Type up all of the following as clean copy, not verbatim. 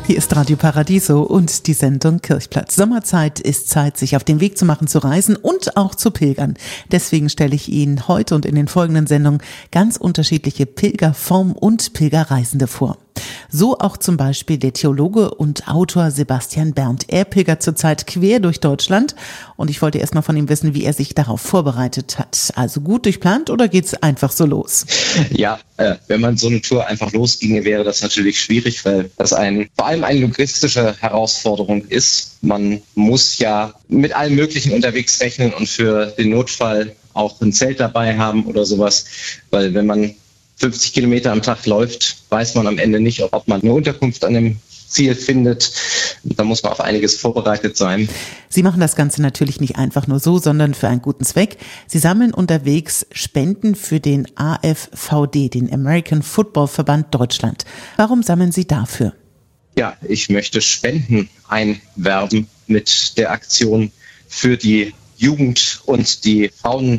Hier ist Radio Paradiso und die Sendung Kirchplatz. Sommerzeit ist Zeit, sich auf den Weg zu machen, zu reisen und auch zu pilgern. Deswegen stelle ich Ihnen heute und in den folgenden Sendungen ganz unterschiedliche Pilgerformen und Pilgerreisende vor. So auch zum Beispiel der Theologe und Autor Sebastian Berndt. Er pilgert zurzeit quer durch Deutschland und ich wollte erst mal von ihm wissen, wie er sich darauf vorbereitet hat. Also gut durchplant oder geht's einfach so los? Ja, wenn man so eine Tour einfach losginge, wäre das natürlich schwierig, weil das vor allem eine logistische Herausforderung ist. Man muss ja mit allem Möglichen unterwegs rechnen und für den Notfall auch ein Zelt dabei haben oder sowas, weil wenn man 50 Kilometer am Tag läuft, weiß man am Ende nicht, ob man eine Unterkunft an dem Ziel findet. Da muss man auf einiges vorbereitet sein. Sie machen das Ganze natürlich nicht einfach nur so, sondern für einen guten Zweck. Sie sammeln unterwegs Spenden für den AFVD, den American Football Verband Deutschland. Warum sammeln Sie dafür? Ja, ich möchte Spenden einwerben mit der Aktion für die Jugend- und die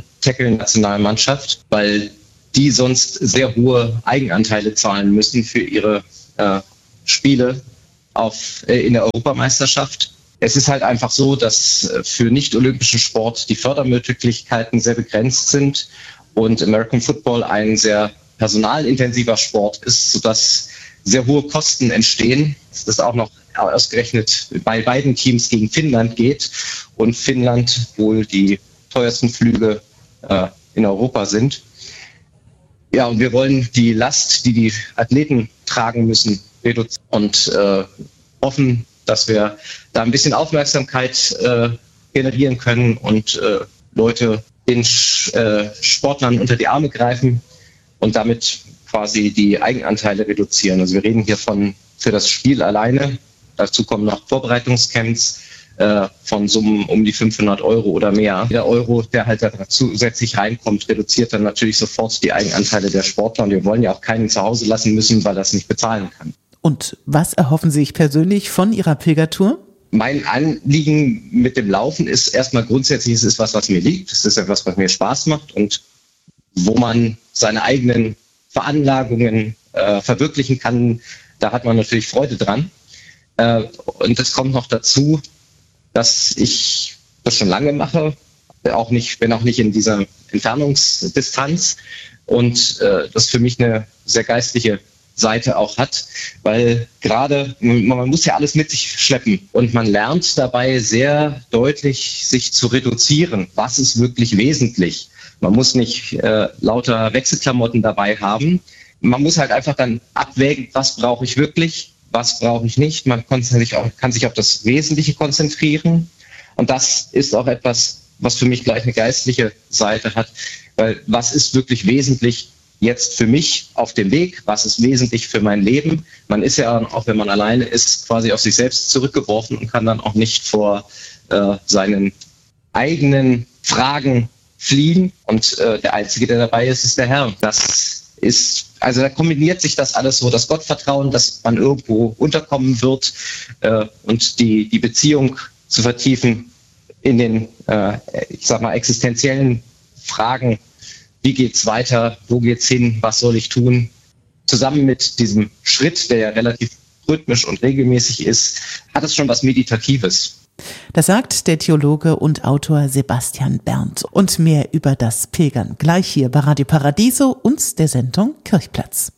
Frauen-Tackle-Nationalmannschaft, weil die sonst sehr hohe Eigenanteile zahlen müssen für ihre Spiele in der Europameisterschaft. Es ist halt einfach so, dass für nicht-olympischen Sport die Fördermöglichkeiten sehr begrenzt sind und American Football ein sehr personalintensiver Sport ist, sodass sehr hohe Kosten entstehen. Das auch noch ausgerechnet bei beiden Teams gegen Finnland geht und Finnland wohl die teuersten Flüge in Europa sind. Ja, und wir wollen die Last, die die Athleten tragen müssen, reduzieren und hoffen, dass wir da ein bisschen Aufmerksamkeit generieren können und Leute den Sportlern unter die Arme greifen und damit quasi die Eigenanteile reduzieren. Also wir reden hier für das Spiel alleine, dazu kommen noch Vorbereitungscamps, von Summen um die 500 Euro oder mehr. Der Euro, der halt da zusätzlich reinkommt, reduziert dann natürlich sofort die Eigenanteile der Sportler. Und wir wollen ja auch keinen zu Hause lassen müssen, weil er es nicht bezahlen kann. Und was erhoffen Sie sich persönlich von Ihrer Pilgertour? Mein Anliegen mit dem Laufen ist erstmal grundsätzlich, es ist was mir liegt. Es ist etwas, was mir Spaß macht und wo man seine eigenen Veranlagungen verwirklichen kann. Da hat man natürlich Freude dran. Und es kommt noch dazu, dass ich das schon lange mache, wenn auch nicht in dieser Entfernungsdistanz und das für mich eine sehr geistliche Seite auch hat, weil gerade man muss ja alles mit sich schleppen und man lernt dabei sehr deutlich, sich zu reduzieren. Was ist wirklich wesentlich? Man muss nicht lauter Wechselklamotten dabei haben. Man muss halt einfach dann abwägen, was brauche ich wirklich, was brauche ich nicht. Man kann sich auf das Wesentliche konzentrieren. Und das ist auch etwas, was für mich gleich eine geistliche Seite hat. Weil was ist wirklich wesentlich jetzt für mich auf dem Weg? Was ist wesentlich für mein Leben? Man ist ja, auch wenn man alleine ist, quasi auf sich selbst zurückgeworfen und kann dann auch nicht vor seinen eigenen Fragen fliehen. Und der Einzige, der dabei ist, ist der Herr. Also da kombiniert sich das alles so, das Gottvertrauen, dass man irgendwo unterkommen wird und die Beziehung zu vertiefen in den, existenziellen Fragen. Wie geht's weiter? Wo geht's hin? Was soll ich tun? Zusammen mit diesem Schritt, der ja relativ rhythmisch und regelmäßig ist, hat es schon was Meditatives. Das sagt der Theologe und Autor Sebastian Berndt. Und mehr über das Pilgern gleich hier bei Radio Paradiso und der Sendung Kirchplatz.